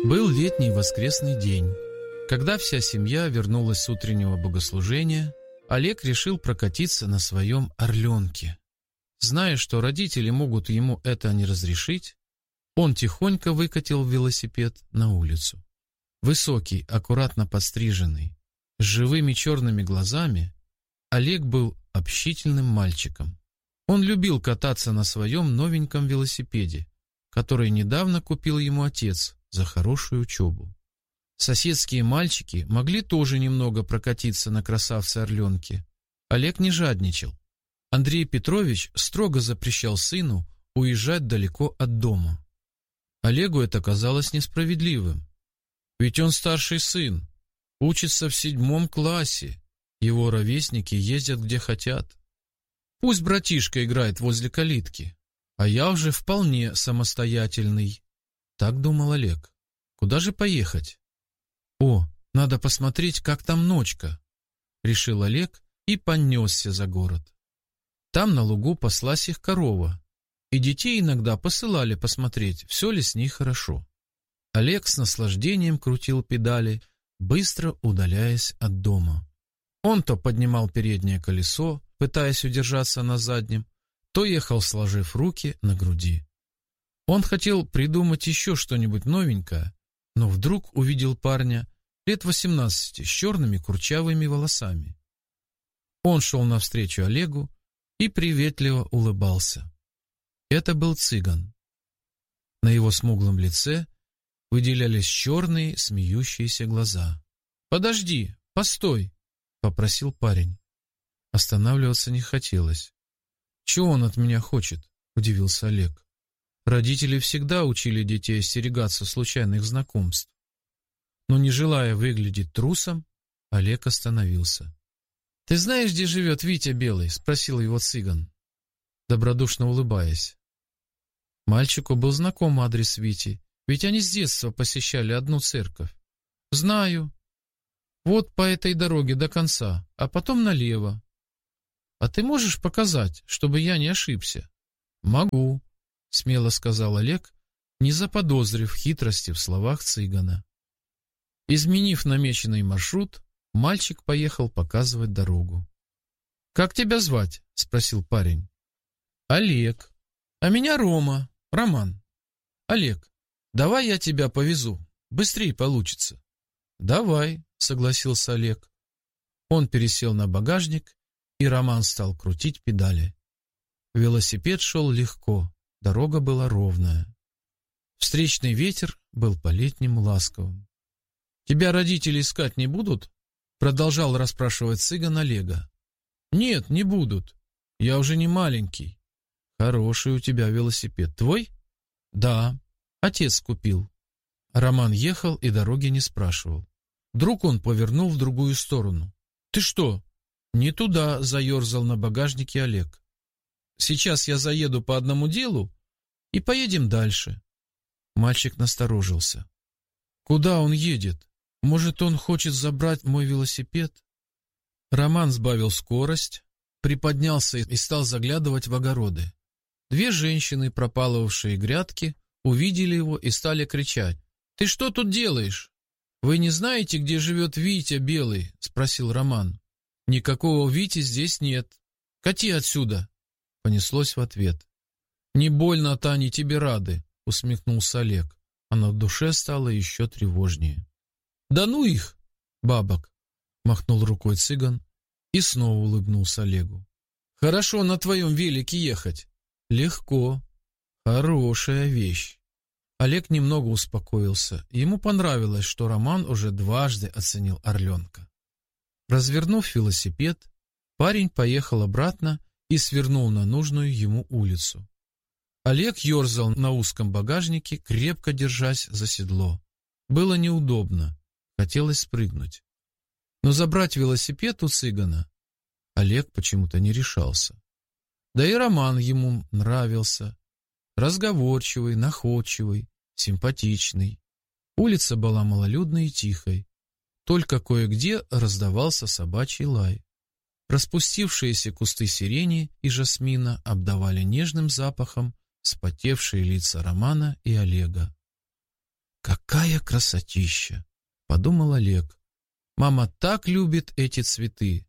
Был летний воскресный день. Когда вся семья вернулась с утреннего богослужения, Олег решил прокатиться на своем «Орленке». Зная, что родители могут ему это не разрешить, он тихонько выкатил велосипед на улицу. Высокий, аккуратно подстриженный, с живыми черными глазами, Олег был общительным мальчиком. Он любил кататься на своем новеньком велосипеде, который недавно купил ему отец за хорошую учебу. Соседские мальчики могли тоже немного прокатиться на красавце-орленке. Олег не жадничал. Андрей Петрович строго запрещал сыну уезжать далеко от дома. Олегу это казалось несправедливым. Ведь он старший сын, учится в 7 классе, его ровесники ездят где хотят. Пусть братишка играет возле калитки, а я уже вполне самостоятельный. Так думал Олег. Куда же поехать? О, надо посмотреть, как там ночка, решил Олег и понесся за город. Там на лугу паслась их корова, и детей иногда посылали посмотреть, все ли с ней хорошо. Олег с наслаждением крутил педали, быстро удаляясь от дома. Он то поднимал переднее колесо, пытаясь удержаться на заднем, то ехал, сложив руки на груди. Он хотел придумать еще что-нибудь новенькое, но вдруг увидел парня лет 18 с черными курчавыми волосами. Он шел навстречу Олегу и приветливо улыбался. Это был цыган. На его смуглом лице выделялись черные смеющиеся глаза. «Подожди, постой!» — попросил парень. Останавливаться не хотелось. «Чего он от меня хочет?» — удивился Олег. Родители всегда учили детей остерегаться случайных знакомств. Но не желая выглядеть трусом, Олег остановился. «Ты знаешь, где живет Витя Белый?» — спросил его цыган, добродушно улыбаясь. Мальчику был знаком адрес Вити, ведь они с детства посещали одну церковь. «Знаю. Вот по этой дороге до конца, а потом налево. А ты можешь показать, чтобы я не ошибся?» «Могу», — смело сказал Олег, не заподозрив хитрости в словах цыгана. Изменив намеченный маршрут, мальчик поехал показывать дорогу. «Как тебя звать?» — спросил парень. «Олег. А меня Рома, Роман. Олег, давай я тебя повезу, быстрее получится». «Давай», — согласился Олег. Он пересел на багажник, и Роман стал крутить педали. Велосипед шел легко, дорога была ровная. Встречный ветер был по-летнему ласковым. «Тебя родители искать не будут?» — продолжал расспрашивать цыган Олега. «Нет, не будут. Я уже не маленький». «Хороший у тебя велосипед. Твой?» «Да, отец купил». Роман ехал и дороги не спрашивал. Вдруг он повернул в другую сторону. «Ты что?» «Не туда», — заерзал на багажнике Олег. «Сейчас я заеду по одному делу и поедем дальше». Мальчик насторожился. «Куда он едет? Может, он хочет забрать мой велосипед?» Роман сбавил скорость, приподнялся и стал заглядывать в огороды. 2 женщины, пропалывавшие грядки, увидели его и стали кричать. «Ты что тут делаешь?» «Вы не знаете, где живет Витя Белый?» — спросил Роман. «Никакого Вити здесь нет. Кати отсюда!» — понеслось в ответ. «Не больно-то они тебе рады», — усмехнулся Олег, а на душе стало еще тревожнее. «Да ну их, бабок!» — махнул рукой цыган и снова улыбнулся Олегу. «Хорошо на твоем велике ехать». «Легко. Хорошая вещь». Олег немного успокоился. Ему понравилось, что Роман уже дважды оценил орленка. Развернув велосипед, парень поехал обратно и свернул на нужную ему улицу. Олег ерзал на узком багажнике, крепко держась за седло. Было неудобно, хотелось спрыгнуть. Но забрать велосипед у цыгана Олег почему-то не решался. Да и Роман ему нравился. Разговорчивый, находчивый, симпатичный. Улица была малолюдной и тихой. Только кое-где раздавался собачий лай. Распустившиеся кусты сирени и жасмина обдавали нежным запахом вспотевшие лица Романа и Олега. «Какая «Какая красотища!» — подумал Олег. «Мама так любит эти цветы.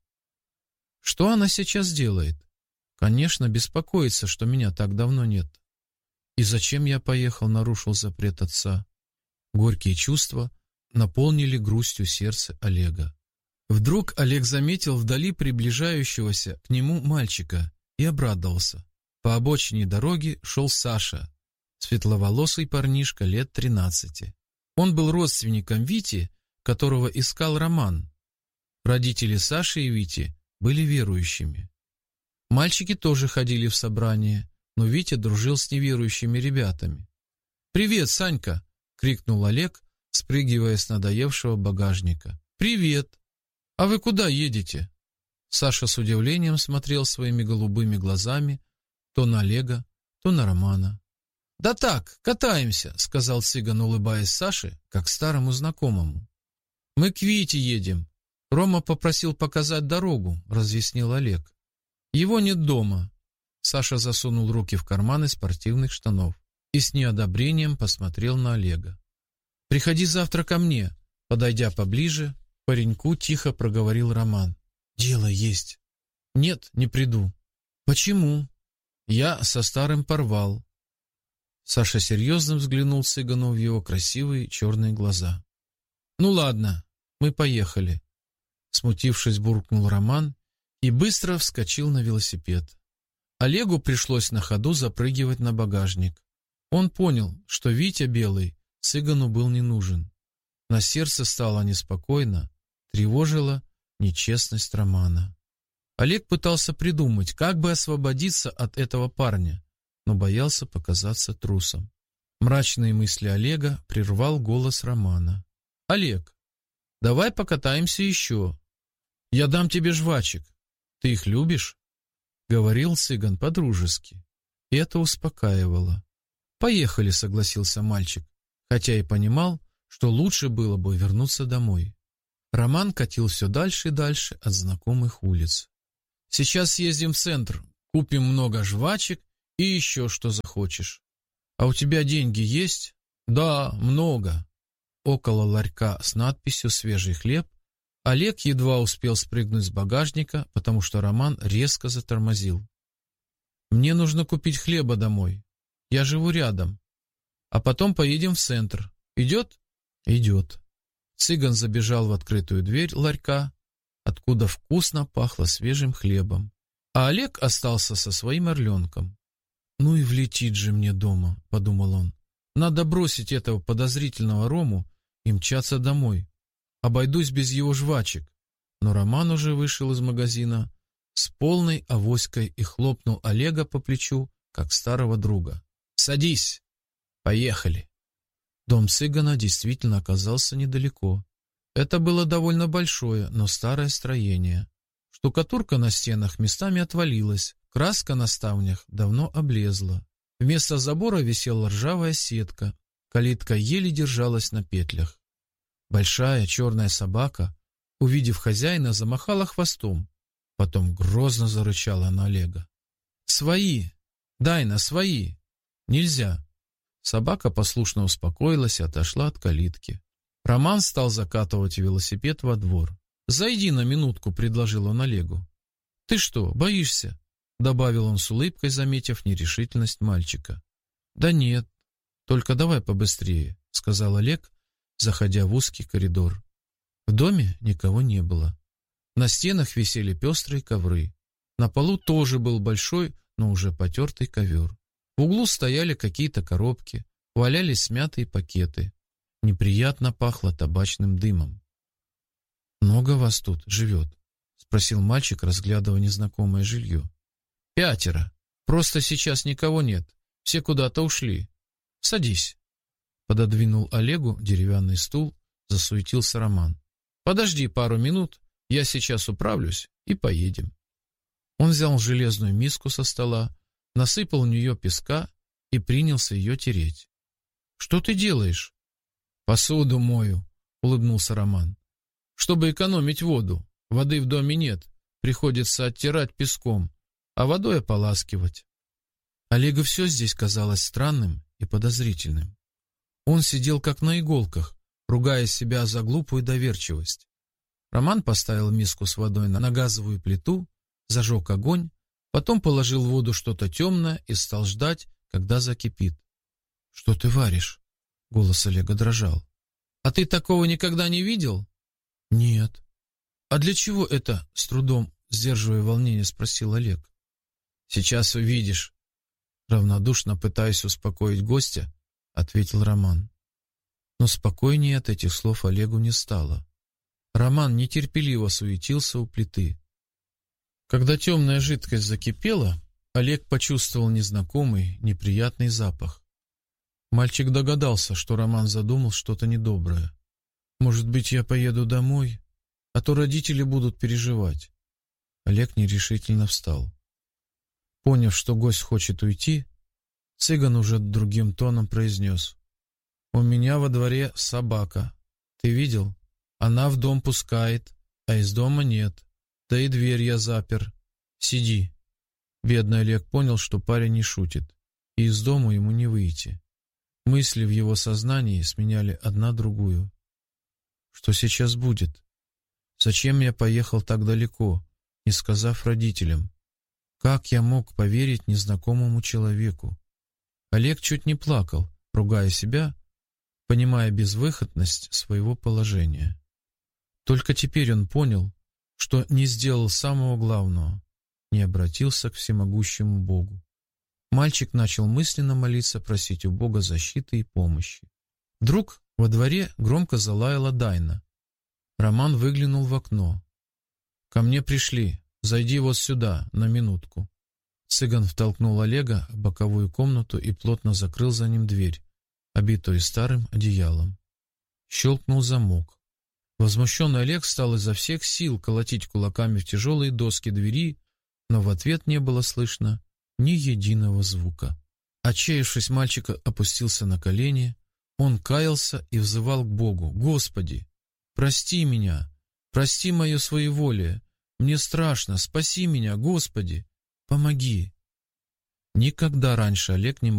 Что она сейчас делает? Конечно, беспокоится, что меня так давно нет. И зачем я поехал, нарушил запрет отца?» Горькие чувства наполнили грустью сердце Олега. Вдруг Олег заметил вдали приближающегося к нему мальчика и обрадовался. По обочине дороги шел Саша, светловолосый парнишка лет 13. Он был родственником Вити, которого искал Роман. Родители Саши и Вити были верующими. Мальчики тоже ходили в собрание, но Витя дружил с неверующими ребятами. «Привет, Санька!» — крикнул Олег, спрыгивая с надоевшего багажника. «Привет! А вы куда едете?» Саша с удивлением смотрел своими голубыми глазами то на Олега, то на Романа. «Да так, катаемся», — сказал цыган, улыбаясь Саше, как старому знакомому. «Мы к Вите едем. Рома попросил показать дорогу», — разъяснил Олег. «Его нет дома». Саша засунул руки в карманы спортивных штанов и с неодобрением посмотрел на Олега. «Приходи завтра ко мне», — подойдя поближе, пареньку тихо проговорил Роман. «Дело есть». «Нет, не приду». «Почему?» «Я со старым порвал». Саша серьезно взглянул цыгану в его красивые черные глаза. «Ну ладно, мы поехали», — смутившись, буркнул Роман и быстро вскочил на велосипед. Олегу пришлось на ходу запрыгивать на багажник. Он понял, что Витя Белый цыгану был не нужен. На сердце стало неспокойно, тревожила нечестность Романа. Олег пытался придумать, как бы освободиться от этого парня, но боялся показаться трусом. Мрачные мысли Олега прервал голос Романа. «Олег, давай покатаемся еще. Я дам тебе жвачек. Ты их любишь?» — говорил цыган по-дружески. И это успокаивало. «Поехали», — согласился мальчик, хотя и понимал, что лучше было бы вернуться домой. Роман катил все дальше и дальше от знакомых улиц. «Сейчас съездим в центр, купим много жвачек и еще что захочешь. А у тебя деньги есть?» «Да, много». Около ларька с надписью «Свежий хлеб» Олег едва успел спрыгнуть с багажника, потому что Роман резко затормозил. «Мне нужно купить хлеба домой. Я живу рядом. А потом поедем в центр. Идет?» «Идет». Цыган забежал в открытую дверь ларька, откуда вкусно пахло свежим хлебом, а Олег остался со своим орленком. «Ну и влетит же мне дома», — подумал он. «Надо бросить этого подозрительного Рому и мчаться домой. Обойдусь без его жвачек». Но Роман уже вышел из магазина с полной авоськой и хлопнул Олега по плечу, как старого друга. «Садись! Поехали!» Дом цыгана действительно оказался недалеко. Это было довольно большое, но старое строение. Штукатурка на стенах местами отвалилась, краска на ставнях давно облезла. Вместо забора висела ржавая сетка, калитка еле держалась на петлях. Большая черная собака, увидев хозяина, замахала хвостом, потом грозно зарычала на Олега. «Свои! Дайна, свои! Нельзя!» Собака послушно успокоилась и отошла от калитки. Роман стал закатывать велосипед во двор. «Зайди на минутку», — предложил он Олегу. «Ты что, боишься?» — добавил он с улыбкой, заметив нерешительность мальчика. «Да нет, только давай побыстрее», — сказал Олег, заходя в узкий коридор. В доме никого не было. На стенах висели пестрые ковры. На полу тоже был большой, но уже потертый ковер. В углу стояли какие-то коробки, валялись смятые пакеты. Неприятно пахло табачным дымом. «Много вас тут живет?» — спросил мальчик, разглядывая незнакомое жилье. «5. Просто сейчас никого нет. Все куда-то ушли. Садись». Пододвинул Олегу деревянный стул, засуетился Роман. «Подожди пару минут, я сейчас управлюсь и поедем». Он взял железную миску со стола, насыпал в нее песка и принялся ее тереть. «Что ты делаешь?» «Посуду мою», — улыбнулся Роман. «Чтобы экономить воду. Воды в доме нет, приходится оттирать песком, а водой ополаскивать». Олегу все здесь казалось странным и подозрительным. Он сидел как на иголках, ругая себя за глупую доверчивость. Роман поставил миску с водой на газовую плиту, зажег огонь, потом положил в воду что-то темное и стал ждать, когда закипит. «Что ты варишь?» — голос Олега дрожал. «А ты такого никогда не видел?» «Нет». «А для чего это?» — с трудом, сдерживая волнение, спросил Олег. «Сейчас увидишь». Равнодушно пытаясь успокоить гостя, ответил Роман. Но спокойнее от этих слов Олегу не стало. Роман нетерпеливо суетился у плиты. Когда темная жидкость закипела, Олег почувствовал незнакомый, неприятный запах. Мальчик догадался, что Роман задумал что-то недоброе. «Может быть, я поеду домой, а то родители будут переживать». Олег нерешительно встал. Поняв, что гость хочет уйти, цыган уже другим тоном произнес: «У меня во дворе собака. Ты видел? Она в дом пускает, а из дома нет. Да и дверь я запер. Сиди». Бедный Олег понял, что парень не шутит, и из дома ему не выйти. Мысли в его сознании сменяли одна другую. Что сейчас будет? Зачем я поехал так далеко, не сказав родителям? Как я мог поверить незнакомому человеку? Олег чуть не плакал, ругая себя, понимая безвыходность своего положения. Только теперь он понял, что не сделал самого главного, не обратился к всемогущему Богу. Мальчик начал мысленно молиться, просить у Бога защиты и помощи. Вдруг во дворе громко залаяла Дайна. Роман выглянул в окно. «Ко мне пришли. Зайди вот сюда, на минутку». Цыган втолкнул Олега в боковую комнату и плотно закрыл за ним дверь, обитую старым одеялом. Щелкнул замок. Возмущенный Олег стал изо всех сил колотить кулаками в тяжелые доски двери, но в ответ не было слышно ни единого звука. Отчаявшись, мальчик опустился на колени. Он каялся и взывал к Богу: «Господи, прости меня, прости мое своеволие. Мне страшно, спаси меня, Господи, помоги». Никогда раньше Олег не